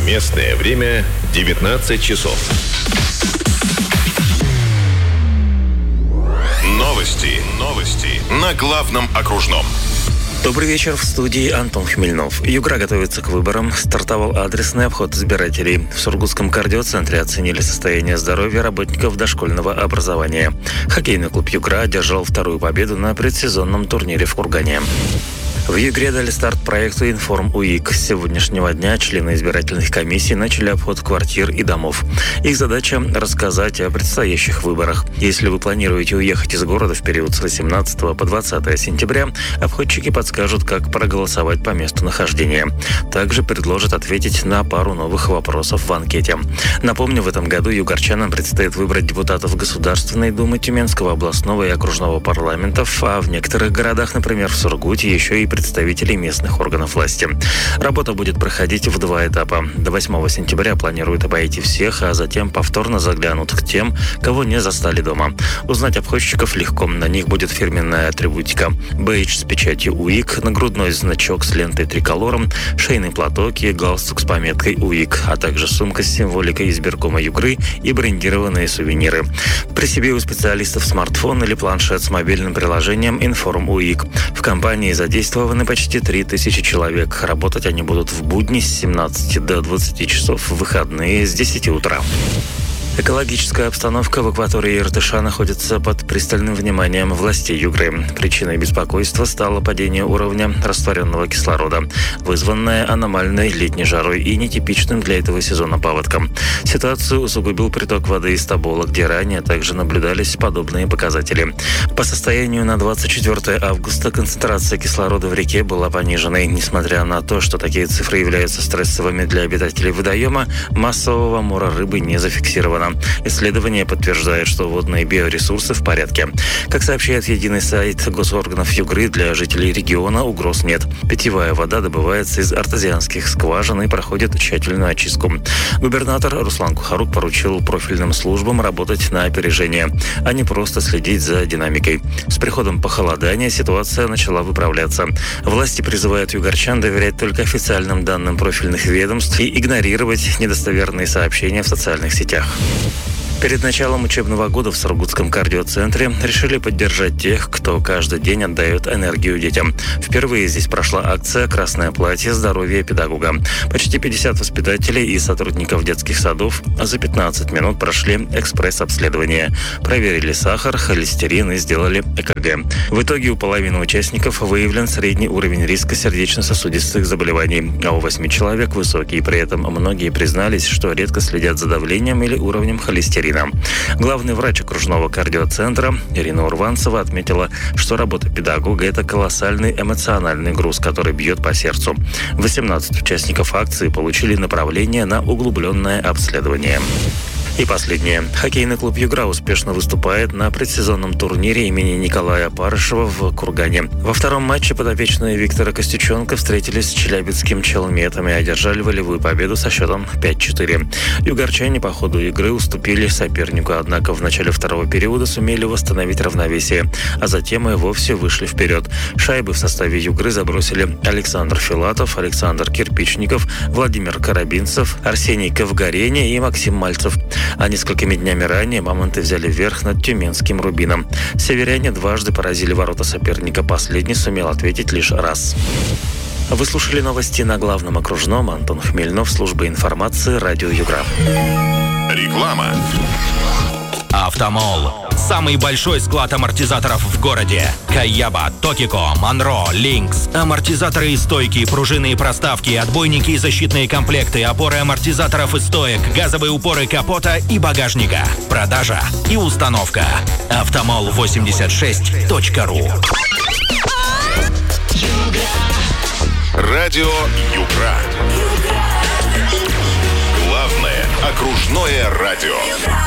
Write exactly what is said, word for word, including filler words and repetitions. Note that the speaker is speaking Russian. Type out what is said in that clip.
Местное время девятнадцать часов. Новости. Новости на главном окружном. Добрый вечер, в студии Антон Хмельнов. Югра готовится к выборам. Стартовал адресный обход избирателей. В Сургутском кардиоцентре оценили состояние здоровья работников дошкольного образования. Хоккейный клуб «Югра» одержал вторую победу на предсезонном турнире в Кургане. В Югре дали старт проекту «Информ УИК». С сегодняшнего дня члены избирательных комиссий начали обход квартир и домов. Их задача – рассказать о предстоящих выборах. Если вы планируете уехать из города в период с восемнадцатого по двадцатое сентября, обходчики подскажут, как проголосовать по месту нахождения. Также предложат ответить на пару новых вопросов в анкете. Напомню, в этом году югорчанам предстоит выбрать депутатов Государственной Думы, Тюменского областного и окружного парламентов, а в некоторых городах, например, в Сургуте, еще и представителей местных органов власти. Работа будет проходить в два этапа. До восьмого сентября планируют обойти всех, а затем повторно заглянут к тем, кого не застали дома. Узнать обходчиков легко. На них будет фирменная атрибутика: бейдж с печатью УИК, нагрудной значок с лентой триколором, шейный платок и галстук с пометкой УИК, а также сумка с символикой избиркома Югры и брендированные сувениры. При себе у специалистов смартфон или планшет с мобильным приложением «Информ УИК». В компании задействованы почти три тысячи человек. Работать они будут в будни с семнадцати до двадцати часов, в выходные с десяти утра. Экологическая обстановка в акватории Иртыша находится под пристальным вниманием властей Югры. Причиной беспокойства стало падение уровня растворенного кислорода, вызванное аномальной летней жарой и нетипичным для этого сезона паводком. Ситуацию усугубил приток воды из Тобола, где ранее также наблюдались подобные показатели. По состоянию на двадцать четвёртое августа концентрация кислорода в реке была пониженной. Несмотря на то, что такие цифры являются стрессовыми для обитателей водоема, массового мора рыбы не зафиксировано. Исследование подтверждает, что водные биоресурсы в порядке. Как сообщает единый сайт госорганов Югры, для жителей региона угроз нет. Питьевая вода добывается из артезианских скважин и проходит тщательную очистку. Губернатор Руслан Кухарук поручил профильным службам работать на опережение, а не просто следить за динамикой. С приходом похолодания ситуация начала выправляться. Власти призывают югорчан доверять только официальным данным профильных ведомств и игнорировать недостоверные сообщения в социальных сетях. Перед началом учебного года в Сургутском кардиоцентре решили поддержать тех, кто каждый день отдает энергию детям. Впервые здесь прошла акция «Красное платье. Здоровье педагога». Почти пятьдесят воспитателей и сотрудников детских садов за пятнадцать минут прошли экспресс-обследование. Проверили сахар, холестерин и сделали ЭКГ. В итоге у половины участников выявлен средний уровень риска сердечно-сосудистых заболеваний, а у восьми человек высокий. При этом многие признались, что редко следят за давлением или уровнем холестерина. Главный врач окружного кардиоцентра Ирина Урванцева отметила, что работа педагога – это колоссальный эмоциональный груз, который бьет по сердцу. восемнадцать участников акции получили направление на углубленное обследование. И последнее. Хоккейный клуб «Югра» успешно выступает на предсезонном турнире имени Николая Парышева в Кургане. Во втором матче подопечные Виктора Костюченко встретились с челябинским Челметом и одержали волевую победу со счетом пять четыре. Югорчане по ходу игры уступили сопернику, однако в начале второго периода сумели восстановить равновесие, а затем и вовсе вышли вперед. Шайбы в составе «Югры» забросили Александр Филатов, Александр Кирпичников, Владимир Карабинцев, Арсений Ковгореня и Максим Мальцев. А несколькими днями ранее мамонты взяли верх над тюменским «Рубином». Северяне дважды поразили ворота соперника. Последний сумел ответить лишь раз. Вы слушали новости на главном окружном. Антон Хмельнов, служба информации, радио Югра. Реклама. Автомол. Самый большой склад амортизаторов в городе. Каяба, Токико, Монро, Линкс. Амортизаторы и стойки, пружины и проставки, отбойники и защитные комплекты, опоры амортизаторов и стоек, газовые упоры капота и багажника. Продажа и установка. автомол восемьдесят шесть точка ру. Радио Югра. Главное окружное радио.